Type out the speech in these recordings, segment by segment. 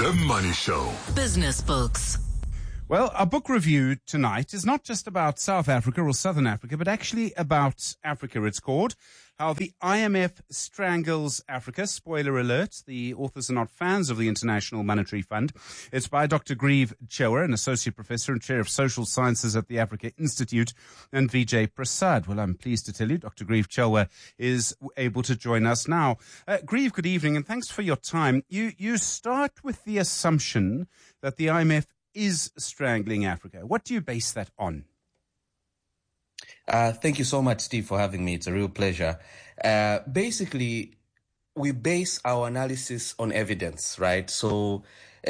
The Money Show. Business Books. Well, our book review tonight is not just about South Africa or Southern Africa, but actually about Africa. It's called How the IMF Strangles Africa. Spoiler alert, the authors are not fans of the International Monetary Fund. It's by Dr. Grieve Chauha, an associate professor and chair of social sciences at the Africa Institute, and Vijay Prasad. Well, I'm pleased to tell you Dr. Grieve Chauha is able to join us now. Grieve, good evening, and thanks for your time. You start with the assumption that the IMF is strangling Africa. What do you base that on? Thank you so much, Steve, for having me. It's a real pleasure. Basically, we base our analysis on evidence, right? So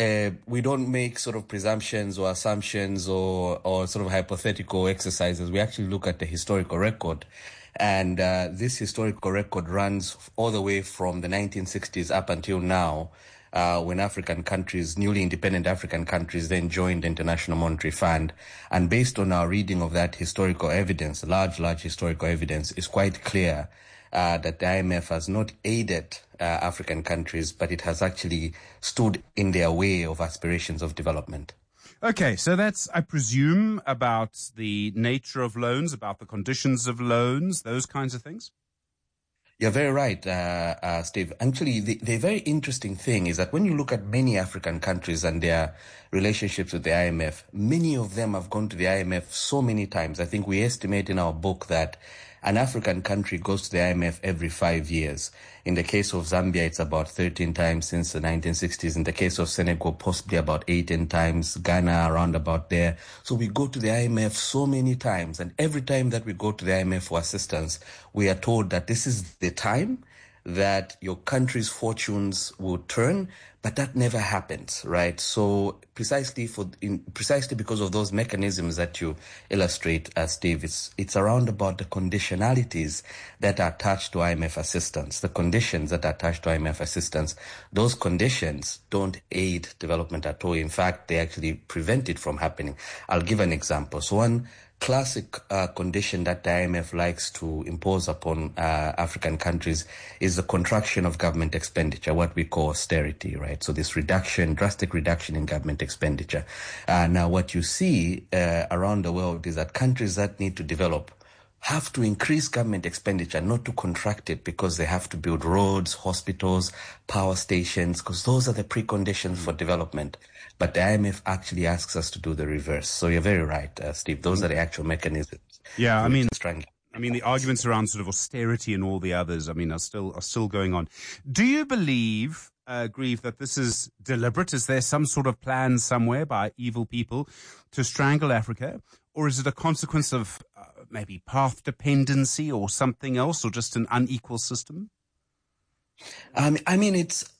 we don't make sort of presumptions or assumptions or sort of hypothetical exercises. We actually look at the historical record. And this historical record runs all the way from the 1960s up until now, when African countries, newly independent African countries, then joined the International Monetary Fund. And based on our reading of that historical evidence, large historical evidence, it's quite clear that the IMF has not aided African countries, but it has actually stood in their way of aspirations of development. Okay, so that's, I presume, about the nature of loans, about the conditions of loans, those kinds of things? You're very right, Steve. Actually, the very interesting thing is that when you look at many African countries and their relationships with the IMF, many of them have gone to the IMF so many times. I think we estimate in our book that an African country goes to the IMF every 5 years. In the case of Zambia, it's about 13 times since the 1960s. In the case of Senegal, possibly about 18 times. Ghana, around about there. So we go to the IMF so many times. And every time that we go to the IMF for assistance, we are told that this is the time that your country's fortunes will turn, but that never happens, right? So precisely because of those mechanisms that you illustrate, Steve, it's around about the conditionalities that are attached to IMF assistance, the conditions that are attached to IMF assistance. Those conditions don't aid development at all. In fact, they actually prevent it from happening. I'll give an example. So one classic condition that the IMF likes to impose upon African countries is the contraction of government expenditure, what we call austerity, right? So this drastic reduction in government expenditure. Now what you see around the world is that countries that need to develop have to increase government expenditure, not to contract it, because they have to build roads, hospitals, power stations, because those are the preconditions for development. But the IMF actually asks us to do the reverse. So you're very right, Steve. Those are the actual mechanisms. Yeah, I mean, the arguments around sort of austerity and all the others, are still going on. Do you believe, Grieve, that this is deliberate? Is there some sort of plan somewhere by evil people to strangle Africa? Or is it a consequence of maybe path dependency or something else, or just an unequal system? I mean,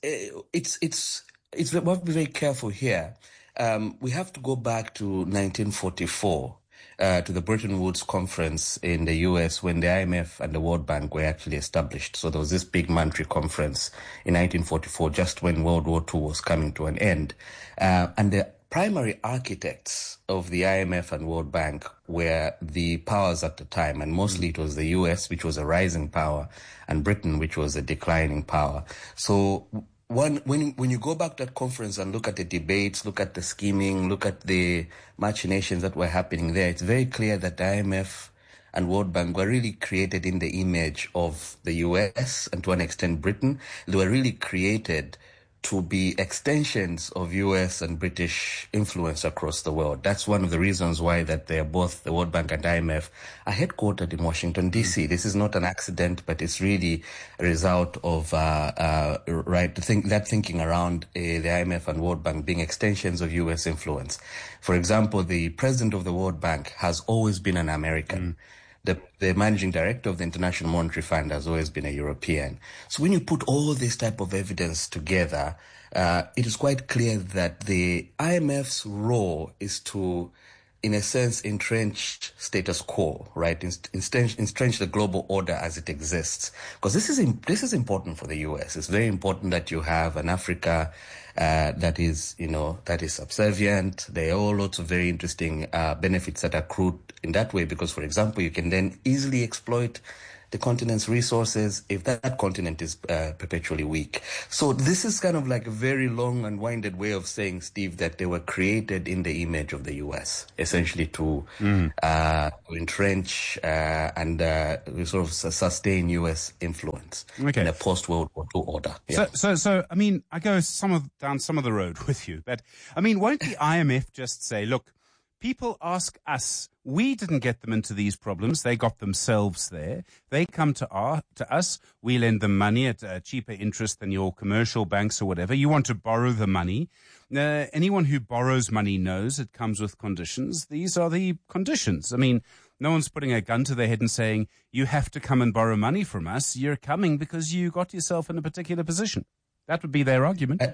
we have to be very careful here. We have to go back to 1944, to the Bretton Woods Conference in the US, when the IMF and the World Bank were actually established. So there was this big monetary conference in 1944, just when World War II was coming to an end. And the primary architects of the IMF and World Bank were the powers at the time, and mostly it was the US, which was a rising power, and Britain, which was a declining power. So when you go back to that conference and look at the debates, look at the scheming, look at the machinations that were happening there, it's very clear that the IMF and World Bank were really created in the image of the US and to an extent Britain. They were really created to be extensions of US and British influence across the world. That's one of the reasons why that they're both, the World Bank and IMF, are headquartered in Washington, D.C. This is not an accident, but it's really a result of thinking around the IMF and World Bank being extensions of US influence. For example, the president of the World Bank has always been an American. The managing director of the International Monetary Fund has always been a European. So when you put all this type of evidence together, it is quite clear that the IMF's role is to, in a sense, entrench status quo, right? Entrench the global order as it exists. Because this is important for the US. It's very important that you have an Africa that is subservient. There are all lots of very interesting benefits that accrue in that way, because, for example, you can then easily exploit the continent's resources if that continent is perpetually weak. So this is kind of like a very long and winded way of saying, Steve, that they were created in the image of the U.S., essentially to entrench and sort of sustain U.S. influence in a post-World War II order. Yeah. So I mean, I go down some of the road with you, but I mean, won't the IMF just say, look, people ask us, we didn't get them into these problems. They got themselves there. They come to us. We lend them money at a cheaper interest than your commercial banks or whatever. You want to borrow the money. Anyone who borrows money knows it comes with conditions. These are the conditions. I mean, no one's putting a gun to their head and saying, you have to come and borrow money from us. You're coming because you got yourself in a particular position. That would be their argument.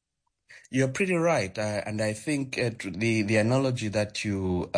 You're pretty right, and I think the analogy that you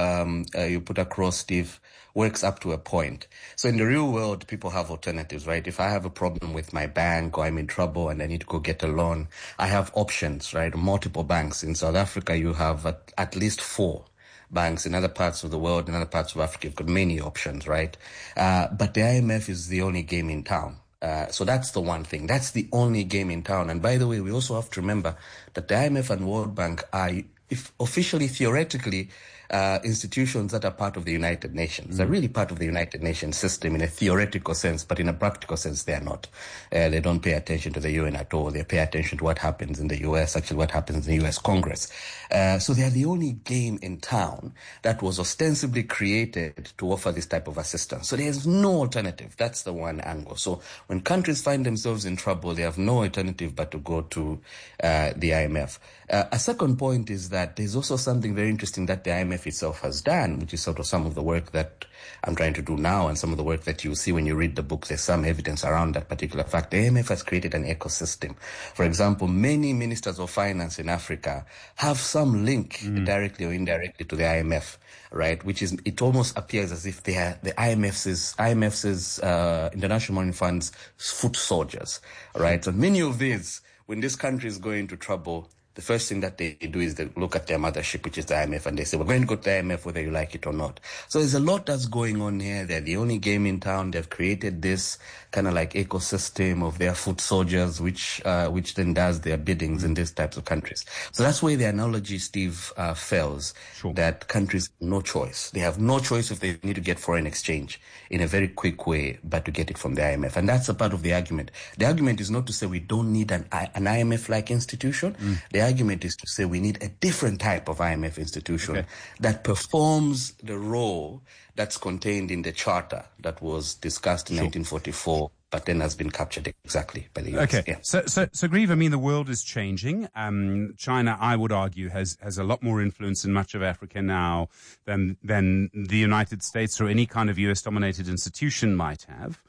put across, Steve, works up to a point. So in the real world, people have alternatives, right? If I have a problem with my bank or I'm in trouble and I need to go get a loan, I have options, right? Multiple banks. In South Africa, you have at least 4 banks. In other parts of the world, in other parts of Africa, you've got many options, right? But the IMF is the only game in town. So that's the one thing. That's the only game in town. And by the way, we also have to remember that the IMF and World Bank are officially, theoretically, institutions that are part of the United Nations. They're really part of the United Nations system in a theoretical sense, but in a practical sense, they are not. They don't pay attention to the UN at all. They pay attention to what happens in the US, actually what happens in the US Congress. So they are the only game in town that was ostensibly created to offer this type of assistance. So there's no alternative. That's the one angle. So when countries find themselves in trouble, they have no alternative but to go to the IMF. A second point is that there's also something very interesting that the IMF itself has done, which is sort of some of the work that I'm trying to do now and some of the work that you see when you read the book. There's some evidence around that particular fact. The IMF has created an ecosystem. For example, many ministers of finance in Africa have some link directly or indirectly to the IMF, right? Which is, it almost appears as if they are the IMF's International Monetary Fund's foot soldiers, right? So many of these, when this country is going into trouble, the first thing that they do is they look at their mothership, which is the IMF, and they say, we're going to go to the IMF whether you like it or not. So there's a lot that's going on here. They're the only game in town. They've created this kind of like ecosystem of their foot soldiers, which then does their biddings in these types of countries. So that's where the analogy, Steve, fails, that countries have no choice. They have no choice if they need to get foreign exchange in a very quick way, but to get it from the IMF. And that's a part of the argument. The argument is not to say we don't need an IMF-like institution. The argument is to say we need a different type of IMF institution that performs the role that's contained in the charter that was discussed in 1944, but then has been captured exactly by the US. Okay. Yeah. So Grieve, I mean, the world is changing. China, I would argue, has a lot more influence in much of Africa now than the United States or any kind of US-dominated institution might have.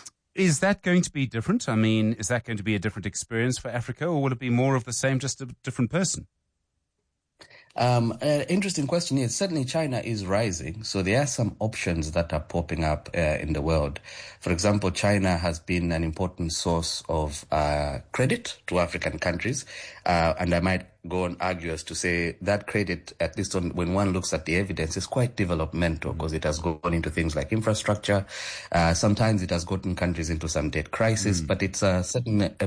Is that going to be different? I mean, is that going to be a different experience for Africa, or will it be more of the same, just a different person? Interesting question. Yes, certainly China is rising. So there are some options that are popping up in the world. For example, China has been an important source of credit to African countries. And I might go and argue as to say that credit, at least when one looks at the evidence, is quite developmental because it has gone into things like infrastructure. Sometimes it has gotten countries into some debt crisis, but it's certainly a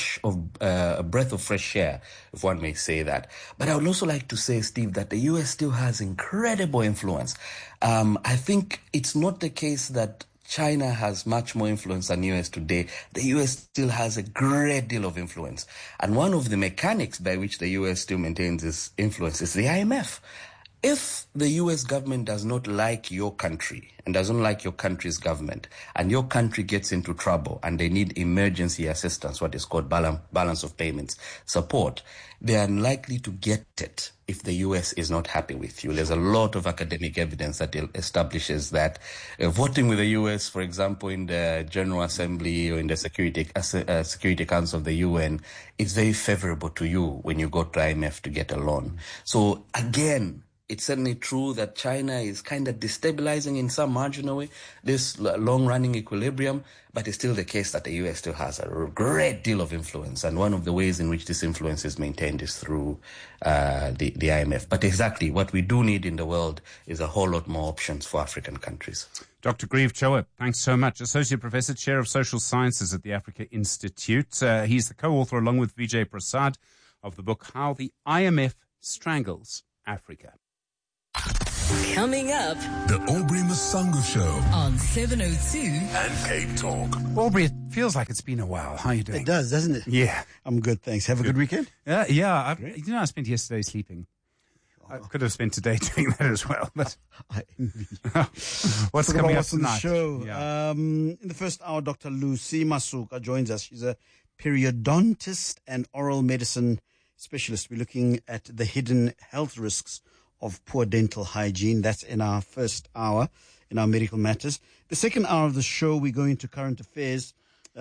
breath of fresh air, if one may say that. But I would also like to say, Steve, that the US still has incredible influence. I think it's not the case that China has much more influence than US today. The US still has a great deal of influence. And one of the mechanics by which the US still maintains its influence is the IMF. If the US government does not like your country and doesn't like your country's government, and your country gets into trouble and they need emergency assistance, what is called balance of payments support, they are unlikely to get it if the US is not happy with you. There's a lot of academic evidence that establishes that voting with the US, for example, in the General Assembly or in the Security Council of the UN, is very favorable to you when you go to IMF to get a loan. So again, it's certainly true that China is kind of destabilizing in some marginal way this long-running equilibrium, but it's still the case that the US still has a great deal of influence. And one of the ways in which this influence is maintained is through the IMF. But exactly what we do need in the world is a whole lot more options for African countries. Dr. Grieve Choa, thanks so much. Associate Professor, Chair of Social Sciences at the Africa Institute. He's the co-author, along with Vijay Prasad, of the book How the IMF Strangles Africa. Coming up, The Aubrey Masango Show on 702 and Cape Talk. Aubrey, it feels like it's been a while. How are you doing? It does, doesn't it? Yeah. I'm good, thanks. Have a good weekend? Yeah. I spent yesterday sleeping. I could have spent today doing that as well, but I envy you. what's coming up on the tonight? show? Yeah. In the first hour, Dr. Lucy Masuka joins us. She's a periodontist and oral medicine specialist. We're looking at the hidden health risks of poor dental hygiene. That's in our first hour in our medical matters. The second hour of the show, we go into current affairs.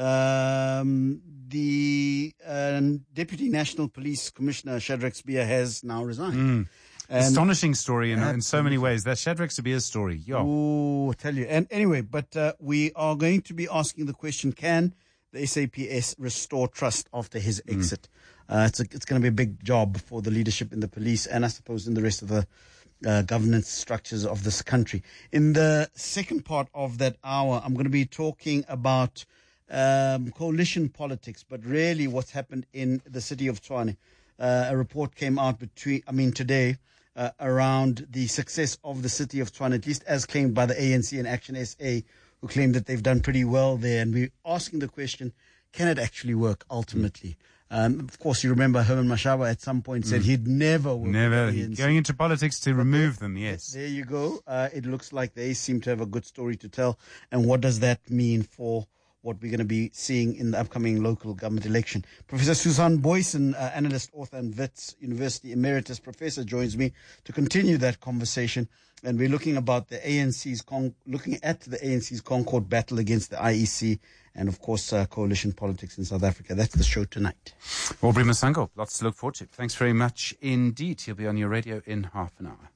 The Deputy National Police Commissioner Shadrack Sibiya has now resigned. Astonishing story in so many ways. That Shadrack Sibiya's story. Yo. Oh, I tell you. And anyway, but we are going to be asking the question, can the SAPS restore trust after his exit? It's going to be a big job for the leadership in the police and I suppose in the rest of the governance structures of this country. In the second part of that hour, I'm going to be talking about coalition politics, but really what's happened in the city of Tshwane. A report came out today around the success of the city of Tshwane, at least as claimed by the ANC and Action SA, who claim that they've done pretty well there. And we're asking the question, can it actually work ultimately? Of course, you remember Herman Mashaba at some point said he'd never work with the ANC. Going into politics to remove them, yes. There you go. It looks like they seem to have a good story to tell. And what does that mean for what we're going to be seeing in the upcoming local government election? Professor Susan Boyson, analyst, author, and Wits University Emeritus Professor, joins me to continue that conversation. And we're looking about the ANC's Concord battle against the IEC and, of course, coalition politics in South Africa. That's the show tonight. Aubrey Masango, lots to look forward to. Thanks very much indeed. He'll be on your radio in half an hour.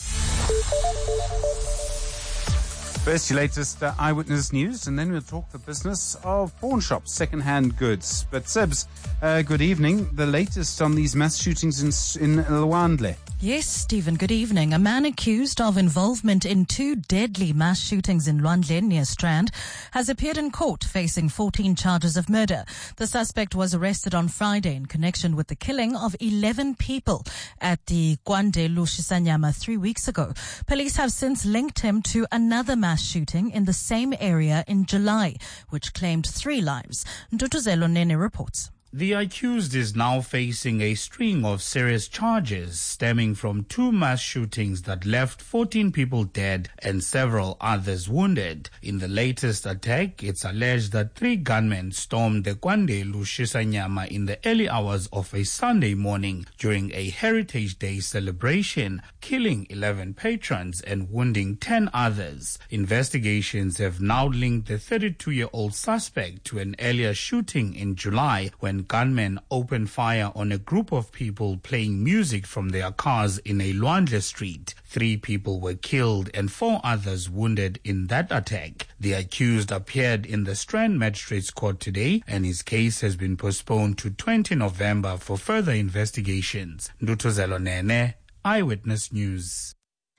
First, your latest eyewitness news, and then we'll talk the business of pawn shops, second-hand goods. But Sibs, good evening. The latest on these mass shootings in Lwandle. Yes, Stephen, good evening. A man accused of involvement in 2 deadly mass shootings in Lwandle near Strand has appeared in court facing 14 charges of murder. The suspect was arrested on Friday in connection with the killing of 11 people at the Kwande Lushisanyama 3 weeks ago. Police have since linked him to another mass shooting in the same area in July, which claimed 3 lives. Ndutuzelo Nene reports. The accused is now facing a string of serious charges stemming from 2 mass shootings that left 14 people dead and several others wounded. In the latest attack, it's alleged that 3 gunmen stormed the Kwande Lushisanyama in the early hours of a Sunday morning during a Heritage Day celebration, killing 11 patrons and wounding 10 others. Investigations have now linked the 32-year-old suspect to an earlier shooting in July when gunmen opened fire on a group of people playing music from their cars in a Lwandle street. 3 people were killed and 4 others wounded in that attack. The accused appeared in the Strand Magistrates Court today, and his case has been postponed to 20 November for further investigations. Ndutuzelo Nene, Eyewitness News.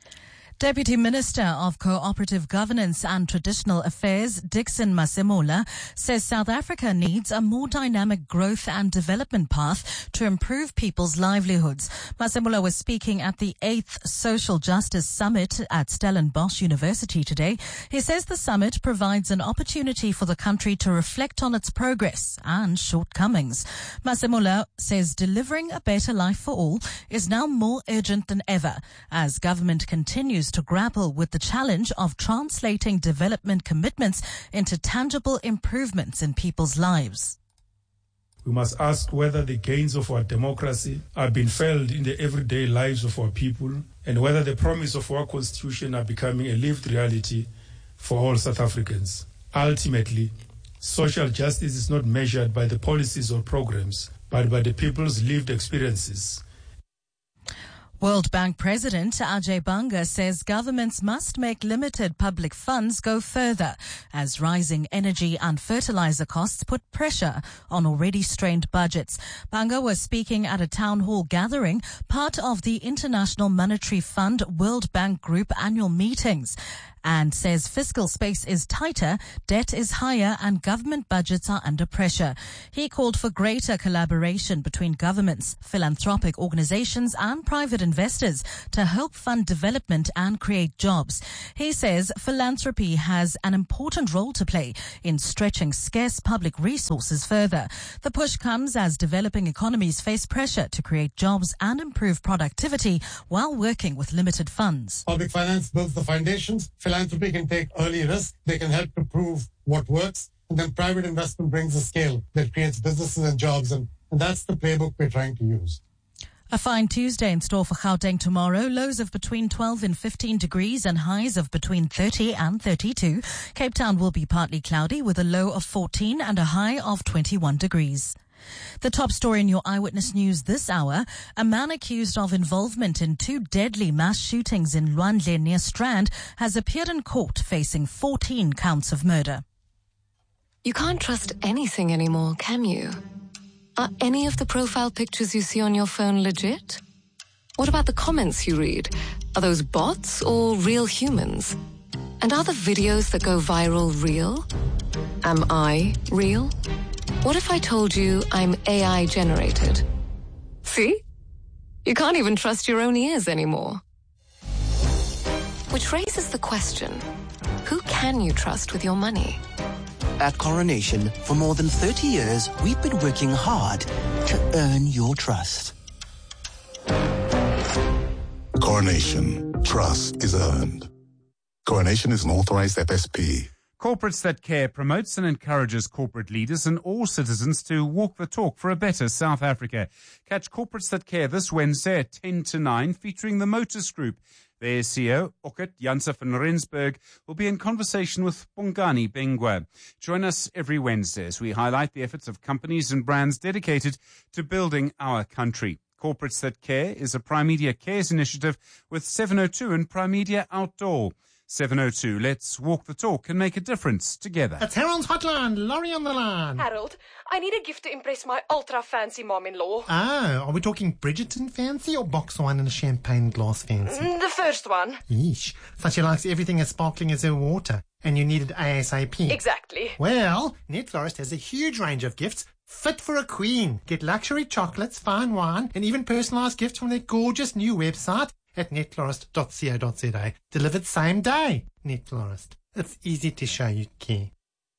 Deputy Minister of Cooperative Governance and Traditional Affairs, Dixon Masemola, says South Africa needs a more dynamic growth and development path to improve people's livelihoods. Masemola was speaking at the 8th Social Justice Summit at Stellenbosch University today. He says the summit provides an opportunity for the country to reflect on its progress and shortcomings. Masemola says delivering a better life for all is now more urgent than ever as government continues to grapple with the challenge of translating development commitments into tangible improvements in people's lives. We must ask whether the gains of our democracy are being felt in the everyday lives of our people and whether the promise of our constitution are becoming a lived reality for all South Africans. Ultimately, social justice is not measured by the policies or programs, but by the people's lived experiences. World Bank President Ajay Banga says governments must make limited public funds go further as rising energy and fertilizer costs put pressure on already strained budgets. Banga was speaking at a town hall gathering, part of the International Monetary Fund World Bank Group annual meetings, and says fiscal space is tighter, debt is higher, and government budgets are under pressure. He called for greater collaboration between governments, philanthropic organizations, and private investors to help fund development and create jobs. He says philanthropy has an important role to play in stretching scarce public resources further. The push comes as developing economies face pressure to create jobs and improve productivity while working with limited funds. Public finance builds the foundations. Philanthropy can take early risks. They can help to prove what works. And then private investment brings a scale that creates businesses and jobs. And that's the playbook we're trying to use. A fine Tuesday in store for Gauteng tomorrow. Lows of between 12 and 15 degrees and highs of between 30 and 32. Cape Town will be partly cloudy with a low of 14 and a high of 21 degrees. The top story in your Eyewitness News this hour, a man accused of involvement in 2 deadly mass shootings in Lwandle near Strand has appeared in court facing 14 counts of murder. You can't trust anything anymore, can you? Are any of the profile pictures you see on your phone legit? What about the comments you read? Are those bots or real humans? And are the videos that go viral real? Am I real? What if I told you I'm AI generated? See? You can't even trust your own ears anymore. Which raises the question, who can you trust with your money? At Coronation, for more than 30 years, we've been working hard to earn your trust. Coronation. Trust is earned. Coronation is an authorized FSP. Corporates That Care promotes and encourages corporate leaders and all citizens to walk the talk for a better South Africa. Catch Corporates That Care this Wednesday at 10 to 9, featuring the Motus Group. Their CEO, Okit Janse van Rensburg, will be in conversation with Bongani Bengwa. Join us every Wednesday as we highlight the efforts of companies and brands dedicated to building our country. Corporates That Care is a Prime Media Cares initiative with 702 and Prime Media Outdoor. 702, let's walk the talk and make a difference together. It's Harold's Hotline, Laurie on the line. Harold, I need a gift to impress my ultra-fancy mom-in-law. Oh, are we talking Bridgerton fancy or box wine and a champagne glass fancy? The first one. Yeesh, so she likes everything as sparkling as her water, and you need it ASAP. Exactly. Well, Netflorist has a huge range of gifts fit for a queen. Get luxury chocolates, fine wine, and even personalised gifts from their gorgeous new website at netflorist.co.za. Delivered same day. Netflorist. It's easy to show you care.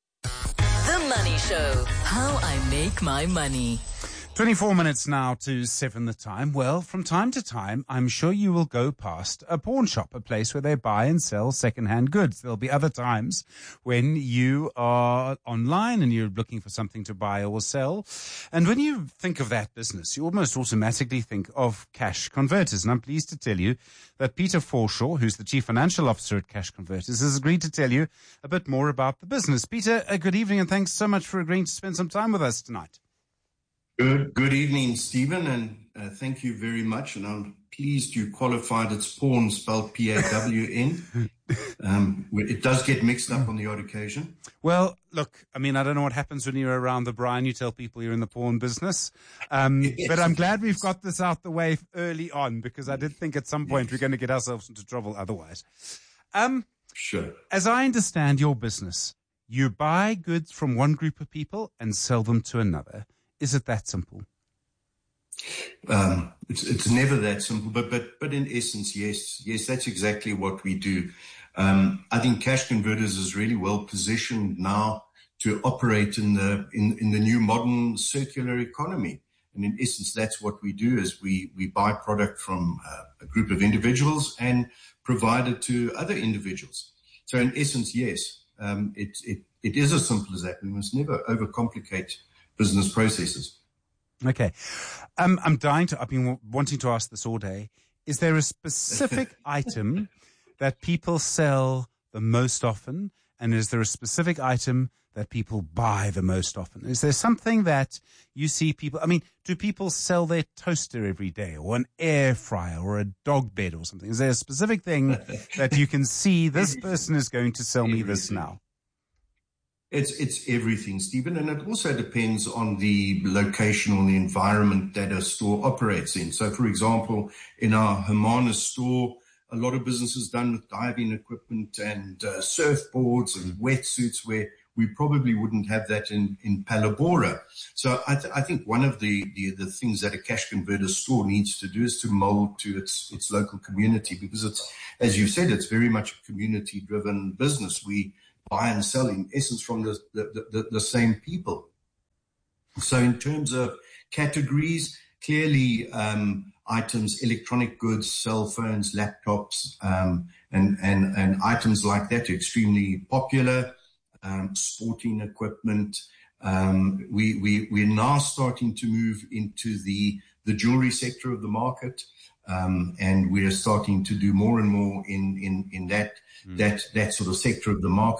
The Money Show. How I make my money. 24 minutes now to 7 the time. Well, from time to time, I'm sure you will go past a pawn shop, a place where they buy and sell second-hand goods. There'll be other times when you are online and you're looking for something to buy or sell. And when you think of that business, you almost automatically think of Cash Converters. And I'm pleased to tell you that Peter Forshaw, who's the Chief Financial Officer at Cash Converters, has agreed to tell you a bit more about the business. Peter, good evening, and thanks so much for agreeing to spend some time with us tonight. Good evening, Stephen, and thank you very much. And I'm pleased you qualified it's pawn, spelled P-A-W-N. It does get mixed up on the odd occasion. Well, look, I mean, I don't know what happens when you're around the Brian. You tell people you're in the pawn business. But I'm glad we've got this out the way early on, because I did think at some point we're going to get ourselves into trouble otherwise. Sure. As I understand your business, you buy goods from one group of people and sell them to another. Is it that simple? It's never that simple, but in essence, yes, that's exactly what we do. I think Cash Converters is really well positioned now to operate in the new modern circular economy. And in essence, that's what we do: is we buy product from a group of individuals and provide it to other individuals. So in essence, yes, it is as simple as that. We must never overcomplicate business processes. Okay. I've been wanting to ask this all day. Is there a specific item that people sell the most often? And is there a specific item that people buy the most often? Is there something that you see people, I mean, do people sell their toaster every day, or an air fryer, or a dog bed or something? Is there a specific thing that you can see this person is going to sell me this now? It's everything, Stephen, and it also depends on the location or the environment that a store operates in. So, for example, in our Hermanus store, a lot of business is done with diving equipment and surfboards and wetsuits, where we probably wouldn't have that in Palabora. So I think one of the things that a cash converter store needs to do is to mold to its local community, because it's, as you said, it's very much a community-driven business. We buy and sell in essence from the same people. So in terms of categories, clearly items, electronic goods, cell phones, laptops, and items like that are extremely popular. Sporting equipment. We're now starting to move into the jewelry sector of the market, and we're starting to do more and more in that sort of sector of the market.